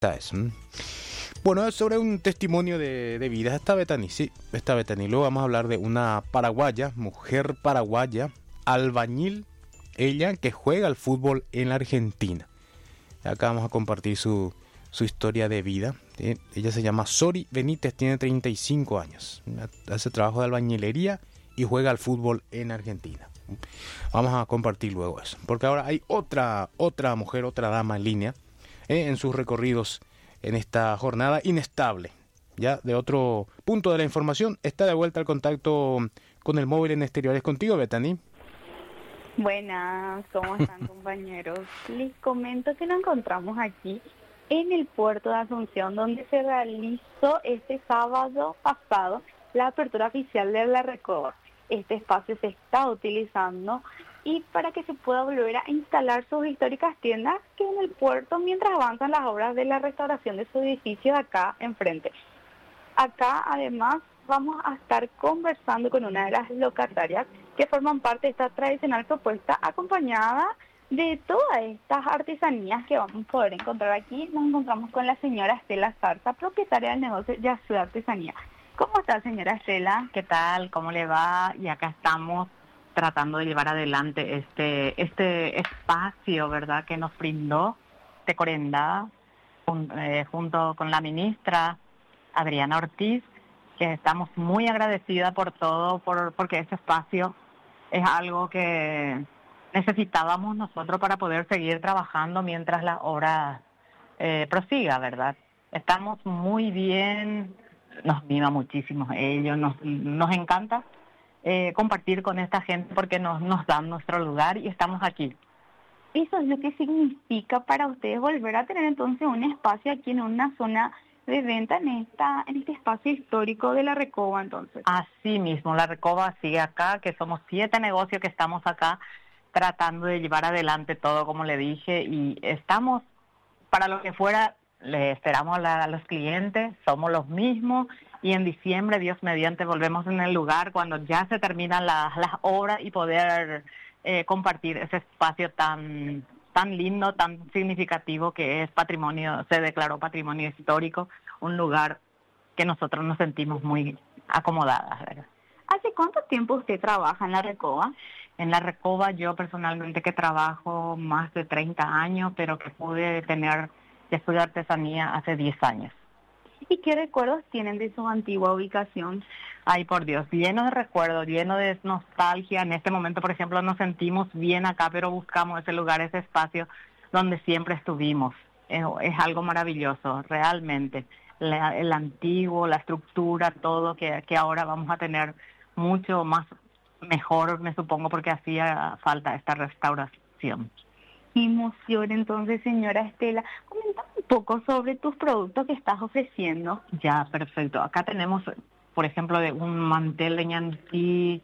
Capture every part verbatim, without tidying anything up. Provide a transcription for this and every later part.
¿Sabes? ¿Mm? Bueno, es sobre un testimonio de, de vida. Esta Bethany, sí, esta Bethany. Luego vamos a hablar de una paraguaya, mujer paraguaya, albañil, ella que juega al fútbol en la Argentina. Acá vamos a compartir su, su historia de vida. ¿Sí? Ella se llama Sori Benítez, tiene treinta y cinco años. Hace trabajo de albañilería y juega al fútbol en Argentina. Vamos a compartir luego eso. Porque ahora hay otra, otra mujer, otra dama en línea, ¿eh? en sus recorridos en esta jornada inestable. Ya de otro punto de la información, está de vuelta al contacto con el móvil en exteriores contigo, Bethany. Buenas, ¿cómo están compañeros? Les comento que nos encontramos aquí en el puerto de Asunción, donde se realizó este sábado pasado la apertura oficial de la Recoba. Este espacio se está utilizando y para que se pueda volver a instalar sus históricas tiendas que en el puerto mientras avanzan las obras de la restauración de su edificio acá enfrente. Acá además vamos a estar conversando con una de las locatarias que forman parte de esta tradicional propuesta acompañada de todas estas artesanías que vamos a poder encontrar aquí. Nos encontramos con la señora Estela Zarza, propietaria del negocio Yasú Artesanía. ¿Cómo está, señora Estela? ¿Qué tal? ¿Cómo le va? Y acá estamos tratando de llevar adelante este este espacio, ¿verdad?, que nos brindó Tecorenda, jun, eh, junto con la ministra Adriana Ortiz, que estamos muy agradecidas por todo, por porque este espacio es algo que necesitábamos nosotros para poder seguir trabajando mientras la obra eh, prosiga, ¿verdad? Estamos muy bien, nos mima muchísimo ellos, nos, nos encanta Eh, compartir con esta gente porque nos, nos dan nuestro lugar y estamos aquí. Eso es lo que significa para ustedes volver a tener entonces un espacio aquí en una zona de venta en esta en este espacio histórico de la Recoba entonces. Así mismo, la Recoba sigue acá, que somos siete negocios que estamos acá tratando de llevar adelante todo como le dije y estamos para lo que fuera, le esperamos a, la, a los clientes, somos los mismos. Y en diciembre, Dios mediante, volvemos en el lugar cuando ya se terminan las, las obras y poder eh, compartir ese espacio tan tan lindo, tan significativo que es patrimonio, se declaró patrimonio histórico, un lugar que nosotros nos sentimos muy acomodadas, ¿verdad? ¿Hace cuánto tiempo usted trabaja en la Recoba? En la Recoba yo personalmente que trabajo más de treinta años, pero que pude tener, estudiar artesanía hace diez años. ¿Y qué recuerdos tienen de su antigua ubicación? Ay, por Dios, lleno de recuerdos, lleno de nostalgia. En este momento, por ejemplo, nos sentimos bien acá, pero buscamos ese lugar, ese espacio donde siempre estuvimos. Es, es algo maravilloso, realmente. La, el antiguo, la estructura, todo, que, que ahora vamos a tener mucho más mejor, me supongo, porque hacía falta esta restauración. Emoción, entonces, señora Estela, comenta un poco sobre tus productos que estás ofreciendo. Ya, perfecto. Acá tenemos, por ejemplo, de un mantel de ñantí,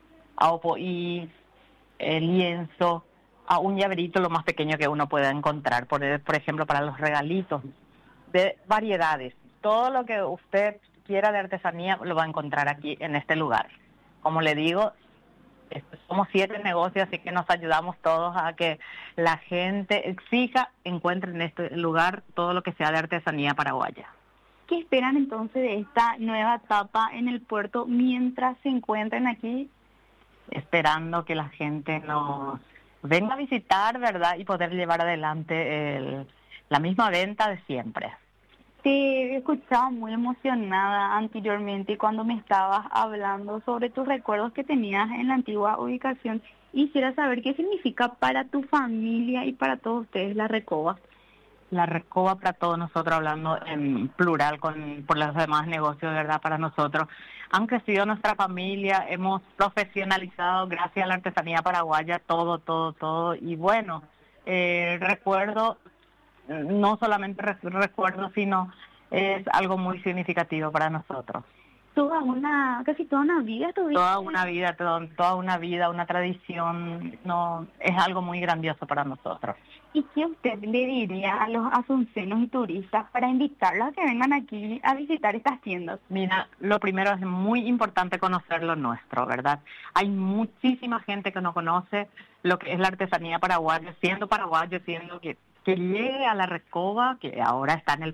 y eh, lienzo, a un llaverito lo más pequeño que uno pueda encontrar, por, por ejemplo, para los regalitos, de variedades. Todo lo que usted quiera de artesanía lo va a encontrar aquí en este lugar. Como le digo, somos siete negocios, así que nos ayudamos todos a que la gente exija, encuentre en este lugar todo lo que sea de artesanía paraguaya. ¿Qué esperan entonces de esta nueva etapa en el puerto mientras se encuentren aquí? Esperando que la gente nos venga a visitar, ¿verdad? Y poder llevar adelante el, la misma venta de siempre. Te escuchaba muy emocionada anteriormente cuando me estabas hablando sobre tus recuerdos que tenías en la antigua ubicación. Quisiera saber qué significa para tu familia y para todos ustedes la Recoba. La Recoba para todos nosotros, hablando en plural con por los demás negocios, ¿verdad? Para nosotros han crecido nuestra familia, hemos profesionalizado gracias a la artesanía paraguaya todo, todo, todo. Y bueno, eh, recuerdo... no solamente recuerdo, sino es algo muy significativo para nosotros. Toda una, casi toda una vida tuviste. Toda una vida, toda, toda una vida, una tradición, no es algo muy grandioso para nosotros. ¿Y qué usted le diría a los asuncenos y turistas para invitarlos a que vengan aquí a visitar estas tiendas? Mira, lo primero es muy importante conocer lo nuestro, ¿verdad? Hay muchísima gente que no conoce lo que es la artesanía paraguaya, siendo paraguayo, siendo que que llegue a la Recoba, que ahora está en el